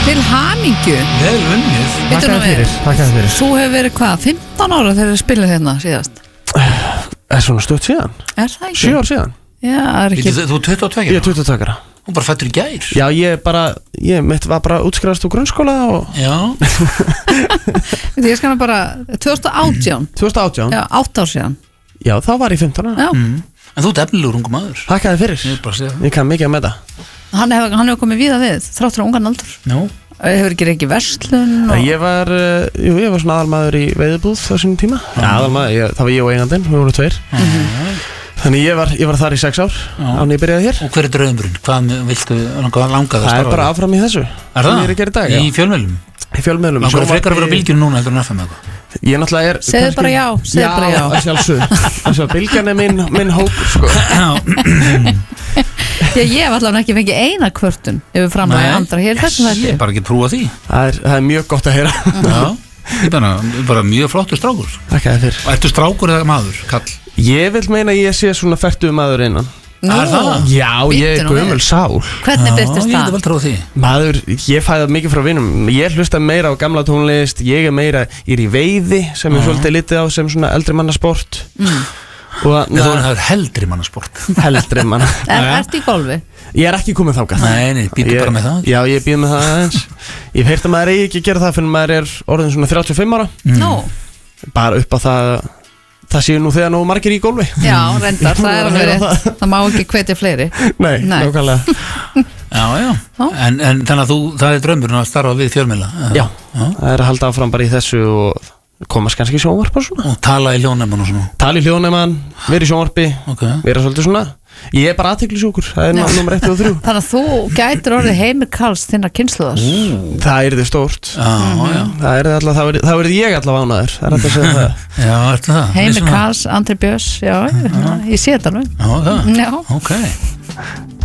Til hamingju. Vel unnið. Þakka fyrir. Þú hefur verið hvað, 15 ára þegar þið spilið hérna síðast? Er svona stutt síðan? Er það ekki? 7 ár síðan. Já, það er ekki. Þú 22? Ég er 22 ára. Hún bara fættur í gær. Já, ég mitt var bara útskrifast úr grunnskóla og... Já. Ég skanna bara 2018. 2018? Já, 8 ár síðan. Já, þá var ég 15 ára. Já. En þú ert efnilegur ungu maður. Þakka þér fyrir. Ég kann mikið að með það. Hann hefur komið víða við, þráttur á ungan aldur. Já. Hefur ekki reikið verslun og... Ég var svona aðalmaður í veiðibúð á sínum tíma. Já, aðalmaður, það var ég og eigandinn, við vorum 2. Þannig ég var þar í 6 ár án ég byrjaði hér. Og hver er draumurinn? Hvað viltu langa það? Það er bara áfram í þessu. Er það? Ég er að gera í dag, Í fjölmiðlum? Í fjölmiðlum. Hvað er frekar að vera á bylgjunum núna heldur en FM eitthvað? Ég náttúrulega er... Segðu bara já, segðu bara já. Já, sjálfsög. Þess að bylgjan er minn hópur, sko. Já, ég hef allavega ekki fengið eina kvörtun yfir fram að andra hér þessum þetta. Ég er bara ekki trúa því. Það er mjög gott að heyra. Já, ég bara mjög flottur strákur. Þakka þér fyrir. Og ertu strákur eða maður, kall? Ég vil meina að ég sé svona fertuð maður innan. Nú, Er það? Já, ég er gömul sál. Hvernig byrtist Ég það? hefði vel trúa því. Maður, ég fæði mikið frá vinum. Ég hlusta meira á gamla tónlist. Ég er í veiði sem er svolítið litið á sem svona eldri mannasport. Og Þú er heldri mannasport. heldri manna. Ertu í golfi? Ég er ekki komið þangað. Nei, býtu bara með það. Já, ég býð með það aðeins. Ég hef heyrt að maður eigi ekki að gera það fyrir maður er orðin svona 35 ára. Nú, Bara upp á það séu nú þegar nú margir í golfi. já, reyndar, það er alveg rétt. Það má ekki hvetja fleiri. Nei, Nei. nákvæmlega. Já. En þannig að það er draumurinn að starfa við fjölmiðla. Já, það er að halda áfram bara í þessu og komast kannski í sjónvarp og svona. Og tala í hljóðnæman og svona. Tala í hljóðnæman, vera í sjónvarpi, vera svolítið svona. Ég er bara athyglisjúkur, það er nummer 1 og 3. Þannig að þú gætir orðið Heimir Karls þinnar kynslóðar. Það er þið stórt. Já. Það verði ég allavega ánæður. Það er hægt að segja það. Já, ertu það? Heimir Karls, Andri Björns, já, ég sé þetta nú. Já, það? Já. Ok.